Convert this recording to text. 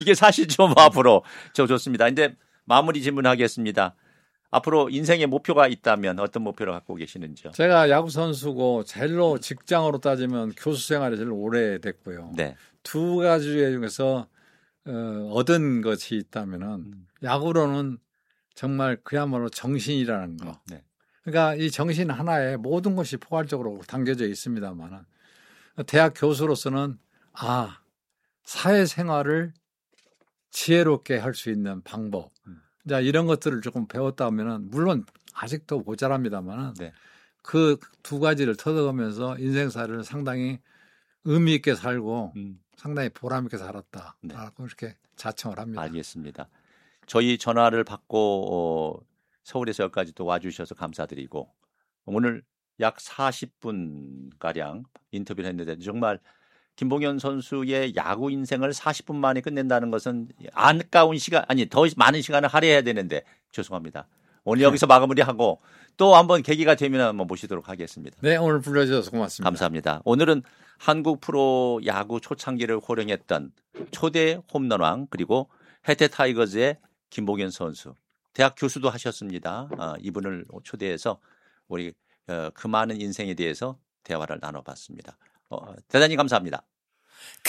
이게 사실죠. 뭐 앞으로 좋습니다. 이제 마무리 질문하겠습니다. 앞으로 인생의 목표가 있다면 어떤 목표를 갖고 계시는지요? 제가 야구 선수고 제일로 직장으로 따지면 교수 생활이 제일 오래됐고요. 네. 두 가지 중에서 얻은 것이 있다면은 야구로는 정말 그야말로 정신이라는 거. 네. 그러니까 이 정신 하나에 모든 것이 포괄적으로 담겨져 있습니다만 대학 교수로서는 사회생활을 지혜롭게 할 수 있는 방법 자, 이런 것들을 조금 배웠다면은 물론 아직도 모자랍니다만 네. 그 두 가지를 터득하면서 인생살이를 상당히 의미 있게 살고 상당히 보람 있게 살았다. 네. 이렇게 자청을 합니다. 알겠습니다. 저희 전화를 받고 서울에서 여기까지 또 와주셔서 감사드리고 오늘 약 40분 가량 인터뷰를 했는데 정말 김봉현 선수의 야구 인생을 40분 만에 끝낸다는 것은 아까운 시간 더 많은 시간을 할애해야 되는데 죄송합니다. 오늘 여기서 마무리하고 또 한번 계기가 되면 한번 모시도록 하겠습니다. 네, 오늘 불러주셔서 고맙습니다. 감사합니다. 오늘은 한국 프로 야구 초창기를 호령했던 초대 홈런왕 그리고 해태 타이거즈의 김봉현 선수 대학 교수도 하셨습니다. 이분을 초대해서 우리 그 많은 인생에 대해서 대화를 나눠봤습니다. 대단히 감사합니다.